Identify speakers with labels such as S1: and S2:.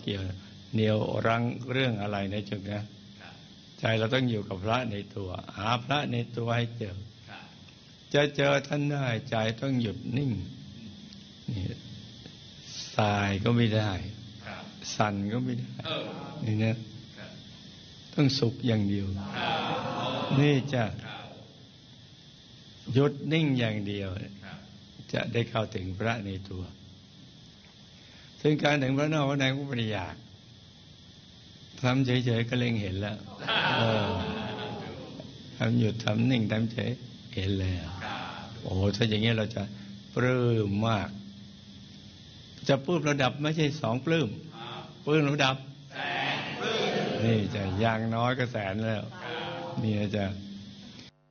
S1: เกี่ยวเหนี่ยวรั้งเรื่องอะไรในจุดนะใจเราต้องอยู่กับพระในตัวหาพระในตัวให้เจอจะเจอท่านได้ใจต้องหยุดนิ่งนี่สายก็ไม่ได้สั่นก็ไม่ได้นี่นะต้องสุขอย่างเดียวนี่จะหยุดนิ่งอย่างเดียวจะได้เข้าถึงพระในตัวซึ่งการถึงพระนอกพระในก็ไม่ได้ยากทำเฉยๆก็เล็งเห็นแล้วทำหยุดทำนิ่งทำเฉยเห็นแล้วโอ้ถ้าอย่างนี้เราจะปลื้มมากจะปลื้มระดับไม่ใช่2ปลื้มปลื้มระดับแสนปลื้มนี่จะอย่างน้อยก็แสนแล้วนี่จะ